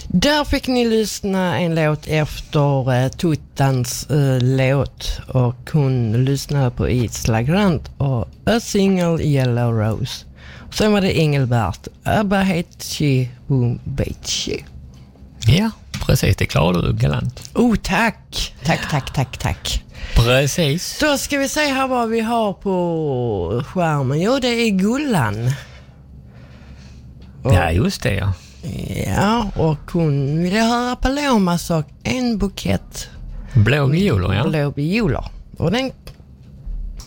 Där fick ni lyssna en låt efter Tuttans låt, och hon lyssnade på Isla Grant och A Single Yellow Rose. Sen var det Engelbert, Abahetchi Boombechi. Ja, precis, det klarade du galant. Tack. Precis. Då ska vi se här vad vi har på skärmen. Jo, det är Gullan. Ja, just det, ja. Ja, och hon ville höra Palomas och en bukett blå violer, ja. Blå violer. Och den